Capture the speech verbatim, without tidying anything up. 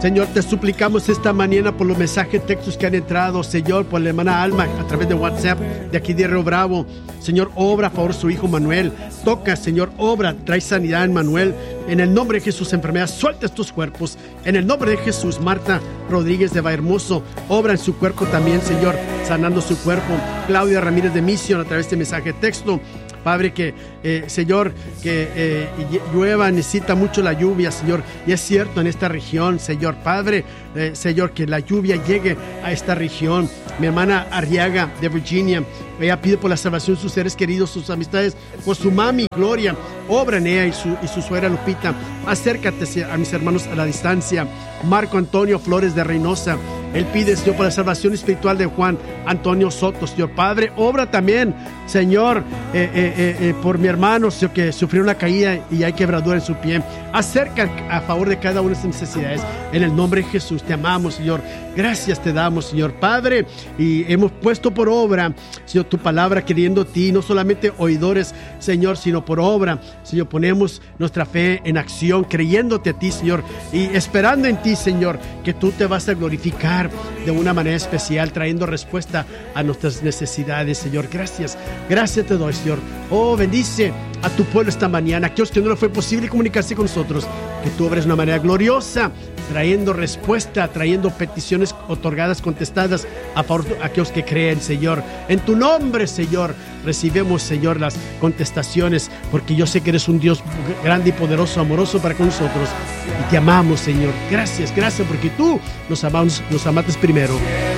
Señor, te suplicamos esta mañana por los mensajes, textos que han entrado, Señor, por la hermana Alma a través de WhatsApp de aquí de Río Bravo. Señor, obra a favor de su hijo Manuel. Toca, Señor, obra, trae sanidad en Manuel. En el nombre de Jesús, enfermedad, suelta estos cuerpos. En el nombre de Jesús, Marta Rodríguez de Vallehermoso, obra en su cuerpo también, Señor, sanando su cuerpo. Claudia Ramírez de Misión a través de este mensaje, texto. Padre, que, eh, Señor, que eh, llueva, necesita mucho la lluvia, Señor. Y es cierto en esta región, Señor. Padre, eh, Señor, que la lluvia llegue a esta región. Mi hermana Arriaga de Virginia, ella pide por la salvación de sus seres queridos, sus amistades, por su mami Gloria. Obra en ella y su, y su suegra Lupita. Acércate a mis hermanos a la distancia. Marco Antonio Flores de Reynosa. Él pide, Señor, por la salvación espiritual de Juan Antonio Soto, Señor. Padre, obra también, Señor, eh, eh, eh, eh, por mi hermano, Señor, que sufrió una caída y hay quebradura en su pie. Acerca a favor de cada una de estas necesidades. En el nombre de Jesús, te amamos, Señor. Gracias te damos, Señor. Padre, y hemos puesto por obra, Señor, tu palabra, queriendo a ti, no solamente oidores, Señor, sino por obra. Señor, ponemos nuestra fe en acción, creyéndote a ti, Señor, y esperando en ti, Señor, que tú te vas a glorificar de una manera especial, trayendo respuesta a nuestras necesidades, Señor. Gracias, gracias te doy, Señor. Oh, bendice a tu pueblo esta mañana, aquellos que no le fue posible comunicarse con nosotros, que tú obres de una manera gloriosa, trayendo respuesta, trayendo peticiones otorgadas, contestadas a favor de aquellos que creen, Señor. En tu nombre, Señor, recibimos, Señor, las contestaciones, porque yo sé que eres un Dios grande y poderoso, amoroso para con nosotros, y te amamos, Señor. Gracias, gracias, porque tú nos amamos, nos amaste primero.